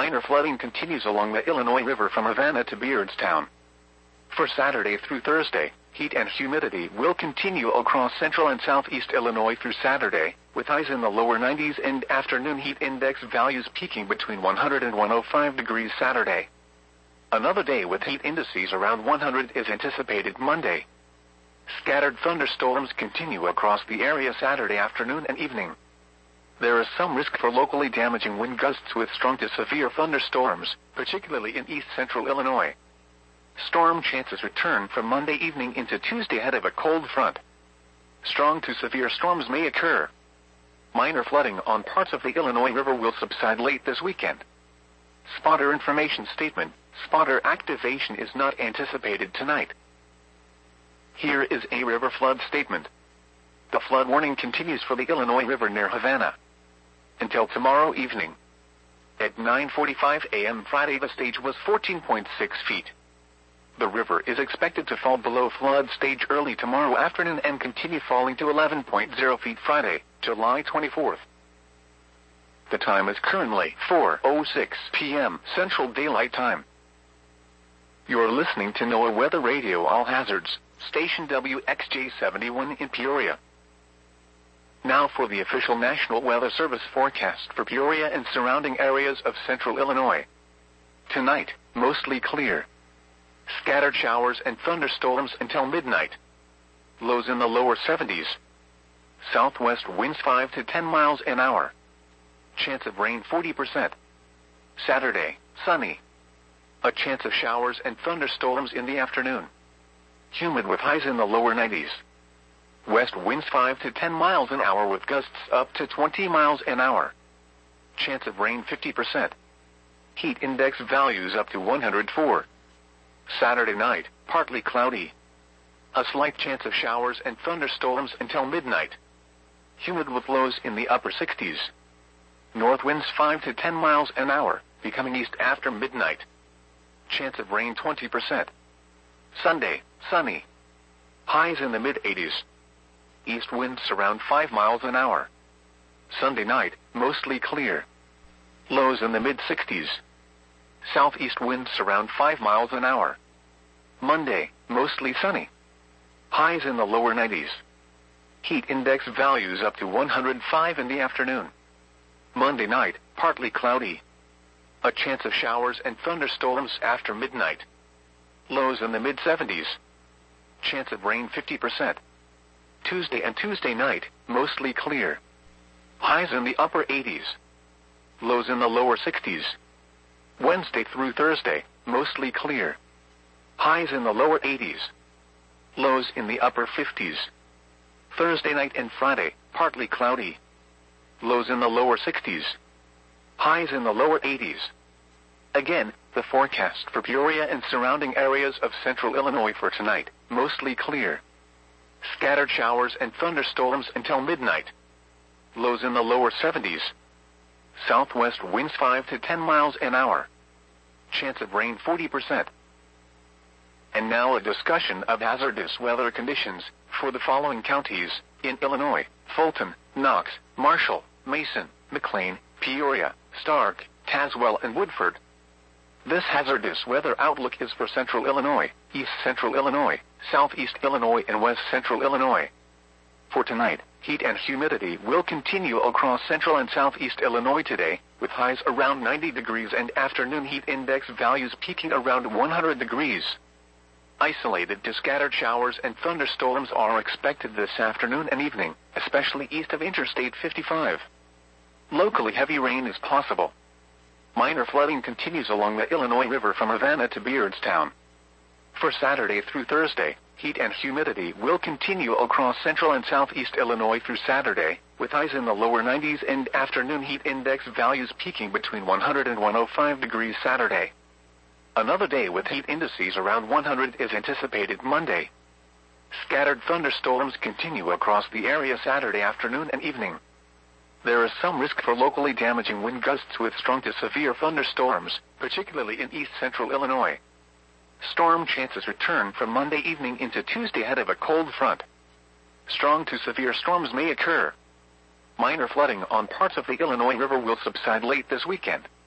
Minor flooding continues along the Illinois River from Havana to Beardstown. For Saturday through Thursday, heat and humidity will continue across central and southeast Illinois through Saturday, with highs in the lower 90s and afternoon heat index values peaking between 100 and 105 degrees Saturday. Another day with heat indices around 100 is anticipated Monday. Scattered thunderstorms continue across the area Saturday afternoon and evening. There is some risk for locally damaging wind gusts with strong to severe thunderstorms, particularly in east central Illinois. Storm chances return from Monday evening into Tuesday ahead of a cold front. Strong to severe storms may occur. Minor flooding on parts of the Illinois River will subside late this weekend. Spotter information statement: spotter activation is not anticipated tonight. Here is a river flood statement. The flood warning continues for the Illinois River near Havana until tomorrow evening. At 9:45 a.m. Friday, the stage was 14.6 feet. The river is expected to fall below flood stage early tomorrow afternoon and continue falling to 11.0 feet Friday, July 24th. The time is currently 4:06 p.m. Central Daylight Time. You're listening to NOAA Weather Radio All Hazards, station WXJ71 in Peoria. Now for the official National Weather Service forecast for Peoria and surrounding areas of central Illinois. Tonight, mostly clear. Scattered showers and thunderstorms until midnight. Lows in the lower 70s. Southwest winds 5 to 10 miles an hour. Chance of rain 40%. Saturday, sunny. A chance of showers and thunderstorms in the afternoon. Humid with highs in the lower 90s. West winds 5 to 10 miles an hour with gusts up to 20 miles an hour. Chance of rain 50%. Heat index values up to 104. Saturday night, partly cloudy. A slight chance of showers and thunderstorms until midnight. Humid with lows in the upper 60s. North winds 5 to 10 miles an hour, becoming east after midnight. Chance of rain 20%. Sunday, sunny. Highs in the mid-80s. East winds around 5 miles an hour. Sunday night, mostly clear. Lows in the mid-60s. Southeast winds around 5 miles an hour. Monday, mostly sunny. Highs in the lower 90s. Heat index values up to 105 in the afternoon. Monday night, partly cloudy. A chance of showers and thunderstorms after midnight. Lows in the mid-70s. Chance of rain 50%. Tuesday and Tuesday night, mostly clear. Highs in the upper 80s. Lows in the lower 60s. Wednesday through Thursday, mostly clear. Highs in the lower 80s. Lows in the upper 50s. Thursday night and Friday, partly cloudy. Lows in the lower 60s. Highs in the lower 80s. Again, the forecast for Peoria and surrounding areas of central Illinois for tonight, mostly clear. Scattered showers and thunderstorms until midnight. Lows in the lower 70s. Southwest winds 5 to 10 miles an hour. Chance of rain 40%. And now a discussion of hazardous weather conditions for the following counties in Illinois: Fulton, Knox, Marshall, Mason, McLean, Peoria, Stark, Tazewell, and Woodford. This hazardous weather outlook is for central Illinois, east central Illinois, southeast Illinois, and west central Illinois. For tonight, heat and humidity will continue across central and southeast Illinois today, with highs around 90 degrees and afternoon heat index values peaking around 100 degrees. Isolated to scattered showers and thunderstorms are expected this afternoon and evening, especially east of Interstate 55. Locally heavy rain is possible. Minor flooding continues along the Illinois River from Havana to Beardstown. For Saturday through Thursday, heat and humidity will continue across central and southeast Illinois through Saturday, with highs in the lower 90s and afternoon heat index values peaking between 100 and 105 degrees Saturday. Another day with heat indices around 100 is anticipated Monday. Scattered thunderstorms continue across the area Saturday afternoon and evening. There is some risk for locally damaging wind gusts with strong to severe thunderstorms, particularly in east central Illinois. Storm chances return from Monday evening into Tuesday ahead of a cold front. Strong to severe storms may occur. Minor flooding on parts of the Illinois River will subside late this weekend.